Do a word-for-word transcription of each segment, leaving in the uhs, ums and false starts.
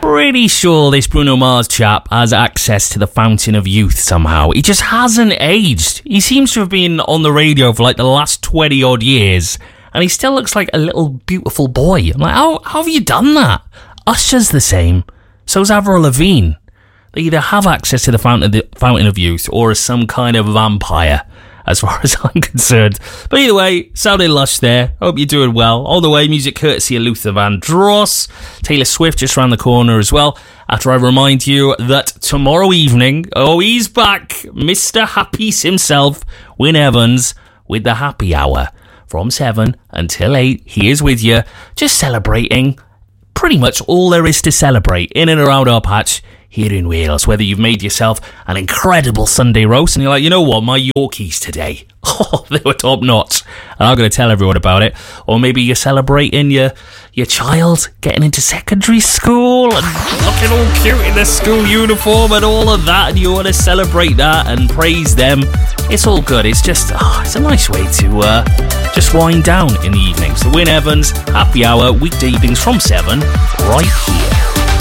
pretty sure this Bruno Mars chap has access to the fountain of youth somehow. He just hasn't aged. He seems to have been on the radio for like the last twenty odd years, and he still looks like a little beautiful boy. I'm like, how, how have you done that? Usher's the same. So's Avril Lavigne. They either have access to the fountain of, the fountain of youth or are some kind of vampire, as far as I'm concerned. But either way, sounded lush there. Hope you're doing well. All the way, music courtesy of Luther Vandross. Taylor Swift just around the corner as well. After I remind you that tomorrow evening, oh, he's back, Mister Happy's himself, Wyn Evans, with the Happy Hour. From seven until eight, he is with you, just celebrating pretty much all there is to celebrate in and around our patch here in Wales. Whether you've made yourself an incredible Sunday roast and you're like, you know what, my Yorkies today, oh, they were top notch, and I'm going to tell everyone about it. Or maybe you're celebrating your your child getting into secondary school and looking all cute in their school uniform and all of that, and you want to celebrate that and praise them. It's all good. It's just, oh, it's a nice way to uh, just wind down in the evenings. The Wyn Evans Happy Hour, weekday evenings from seven, right here.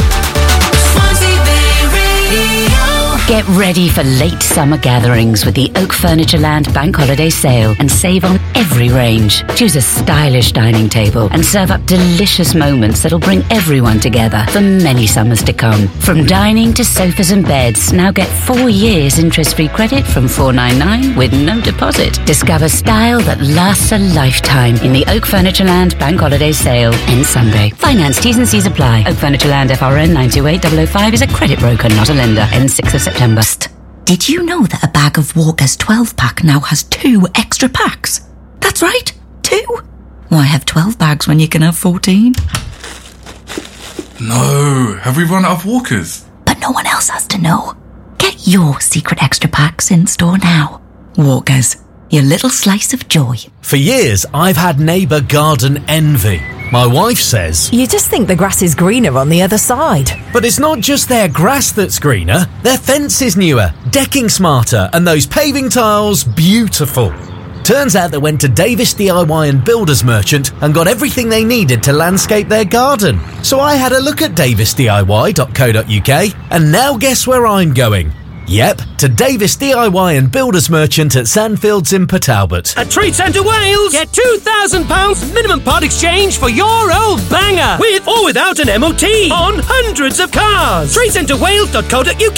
Get ready for late summer gatherings with the Oak Furnitureland Bank Holiday Sale and save on every range. Choose a stylish dining table and serve up delicious moments that'll bring everyone together for many summers to come. From dining to sofas and beds, now get four years interest-free credit from four ninety-nine with no deposit. Discover style that lasts a lifetime in the Oak Furnitureland Bank Holiday Sale. Ends Sunday. Finance T's and C's apply. Oak Furnitureland F R N nine two eight zero zero five is a credit broker, not a lender. Ends sixth of September. Did you know that a bag of Walker's twelve pack now has two extra packs? That's right, two. Why have twelve bags when you can have fourteen? No, have we run out of Walkers? But no one else has to know. Get your secret extra packs in store now. Walkers, your little slice of joy. For years, I've had neighbour garden envy. My wife says, you just think the grass is greener on the other side. But it's not just their grass that's greener, their fence is newer, decking smarter, and those paving tiles beautiful. Turns out they went to Davis D I Y and Builders Merchant and got everything they needed to landscape their garden. So I had a look at davis d i y dot co dot u k, and now guess where I'm going? Yep, to Davis D I Y and Builders Merchant at Sandfields in Port Talbot. At Trade Centre Wales, get two thousand pounds minimum part exchange for your old banger, with or without an M O T, on hundreds of cars. trade centre wales dot co dot u k.